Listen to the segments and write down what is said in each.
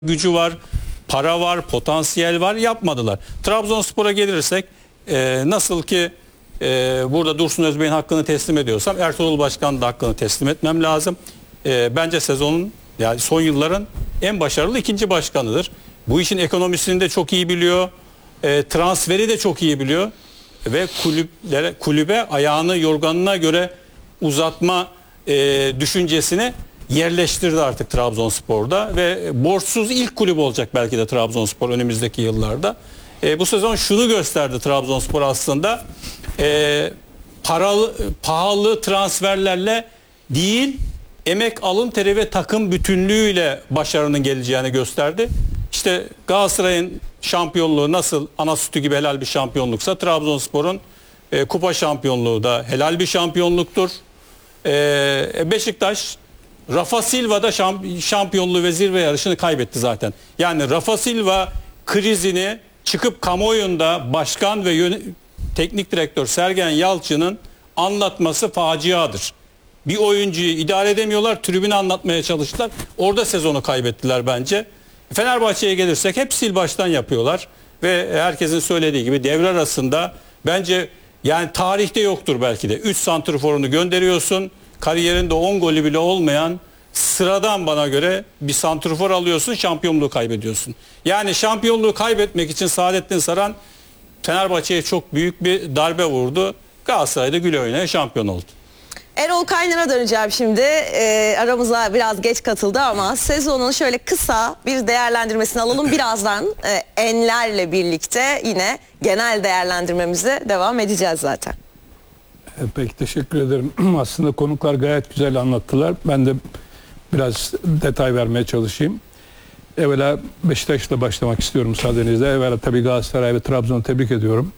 gücü var, para var, potansiyel var, yapmadılar. Trabzonspor'a gelirsek nasıl ki burada Dursun Özbey'in hakkını teslim ediyorsam Ertuğrul Başkan'ın da hakkını teslim etmem lazım. Bence sezonun, yani son yılların en başarılı ikinci başkanıdır. Bu işin ekonomisini de çok iyi biliyor. Transferi de çok iyi biliyor. Ve kulübe ayağını yorganına göre uzatma düşüncesini yerleştirdi artık Trabzonspor'da ve borçsuz ilk kulüp olacak belki de Trabzonspor önümüzdeki yıllarda. Bu sezon şunu gösterdi Trabzonspor aslında, pahalı transferlerle değil, emek, alın teri ve takım bütünlüğüyle başarının geleceğini gösterdi. İşte Galatasaray'ın şampiyonluğu nasıl ana sütü gibi helal bir şampiyonluksa, Trabzonspor'un kupa şampiyonluğu da helal bir şampiyonluktur. Beşiktaş Rafa Silva'da şampiyonluğu ve zirve yarışını kaybetti zaten. Yani Rafa Silva krizini çıkıp kamuoyunda başkan ve teknik direktör Sergen Yalçın'ın anlatması faciadır. Bir oyuncuyu idare edemiyorlar, tribüne anlatmaya çalıştılar. Orada sezonu kaybettiler bence. Fenerbahçe'ye gelirsek hep sil baştan yapıyorlar ve herkesin söylediği gibi devre arasında bence, yani tarihte yoktur belki de. 3 santrforunu gönderiyorsun. Kariyerinde 10 golü bile olmayan sıradan, bana göre bir santrfor alıyorsun, şampiyonluğu kaybediyorsun. Yani şampiyonluğu kaybetmek için Saadettin Saran Fenerbahçe'ye çok büyük bir darbe vurdu. Galatasaray'da güle oynaya şampiyon oldu. Erol Kaynar'a döneceğim şimdi. Aramıza biraz geç katıldı ama sezonun şöyle kısa bir değerlendirmesini alalım. Birazdan enlerle birlikte yine genel değerlendirmemize devam edeceğiz zaten. Peki, teşekkür ederim. Aslında konuklar gayet güzel anlattılar. Ben de biraz detay vermeye çalışayım. Evvela Beşiktaş'la başlamak istiyorum müsaadenizle. Evvela tabii Galatasaray ve Trabzon'u tebrik ediyorum.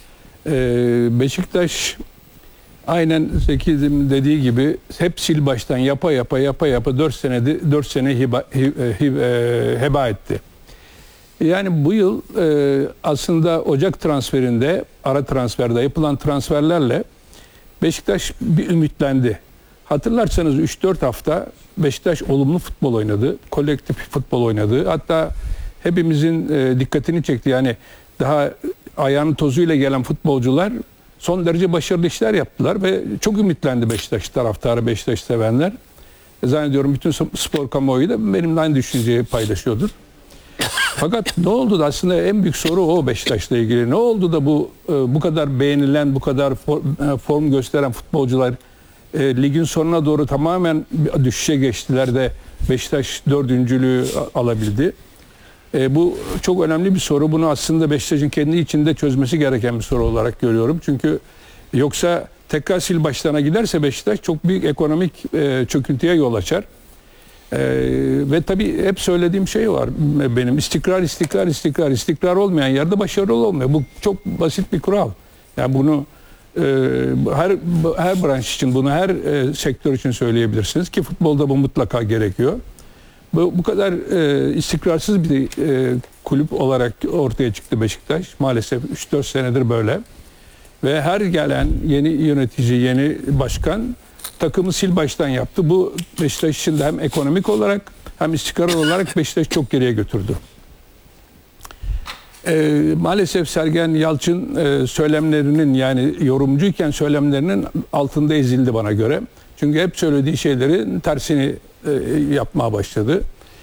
Beşiktaş aynen Zeki'nin dediği gibi hep sil baştan yapa yapa 4 sene heba etti. Yani bu yıl aslında Ocak transferinde, ara transferde yapılan transferlerle Beşiktaş bir ümitlendi. Hatırlarsanız 3-4 hafta Beşiktaş olumlu futbol oynadı. Kolektif futbol oynadı. Hatta hepimizin dikkatini çekti. Yani daha ayağının tozuyla gelen futbolcular son derece başarılı işler yaptılar ve çok ümitlendi Beşiktaş taraftarı, Beşiktaş sevenler. Zannediyorum bütün spor kamuoyu da benimle aynı düşünceyi paylaşıyordur. Fakat ne oldu da, aslında en büyük soru o Beşiktaş'la ilgili. Ne oldu da bu kadar beğenilen, bu kadar form gösteren futbolcular ligin sonuna doğru tamamen düşüşe geçtiler de Beşiktaş dördüncülüğü alabildi? Bu çok önemli bir soru. Bunu aslında Beşiktaş'ın kendi içinde çözmesi gereken bir soru olarak görüyorum. Çünkü yoksa tekrar sil başlarına giderse Beşiktaş çok büyük ekonomik çöküntüye yol açar. Ve tabii hep söylediğim şey var benim: istikrar olmayan yerde başarılı olmuyor. Bu çok basit bir kural. Yani bunu her branş için, bunu her sektör için söyleyebilirsiniz ki futbolda bu mutlaka gerekiyor. Bu kadar istikrarsız bir kulüp olarak ortaya çıktı Beşiktaş. Maalesef 3-4 senedir böyle. Ve her gelen yeni yönetici, yeni başkan takımı sil baştan yaptı. Bu Beşiktaş için de hem ekonomik olarak hem istikrar olarak Beşiktaş çok geriye götürdü. Maalesef Sergen Yalçın söylemlerinin, yani yorumcuyken söylemlerinin altında ezildi bana göre. Çünkü hep söylediği şeylerin tersini yapmaya başladı.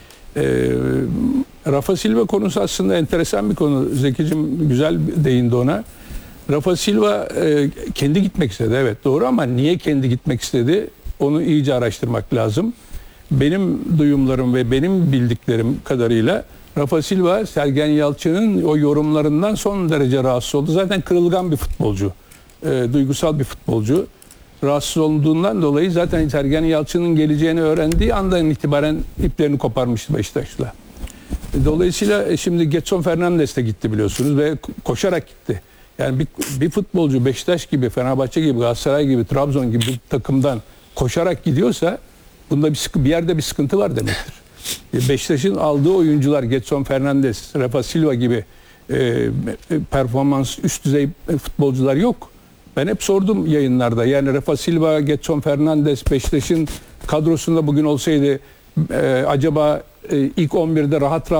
Rafa Silva konusu aslında enteresan bir konu. Zeki'cim güzel değindi ona. Rafa Silva kendi gitmek istedi, evet doğru, ama niye kendi gitmek istedi onu iyice araştırmak lazım. Benim duyumlarım ve benim bildiklerim kadarıyla Rafa Silva Sergen Yalçın'ın o yorumlarından son derece rahatsız oldu. Zaten kırılgan bir futbolcu, duygusal bir futbolcu. Rahatsız olduğundan dolayı zaten Sergen Yalçın'ın geleceğini öğrendiği andan itibaren iplerini koparmıştı Beşiktaş'la. Dolayısıyla şimdi Getson Fernandes de gitti biliyorsunuz ve koşarak gitti. Yani bir futbolcu Beşiktaş gibi, Fenerbahçe gibi, Galatasaray gibi, Trabzon gibi bir takımdan koşarak gidiyorsa bunda bir yerde bir sıkıntı var demektir. Beşiktaş'ın aldığı oyuncular Getson Fernandes, Rafa Silva gibi performans üst düzey futbolcular yok. Ben hep sordum yayınlarda. Yani Rafa Silva, Getson Fernandes Beşiktaş'ın kadrosunda bugün olsaydı acaba ilk 11'de rahat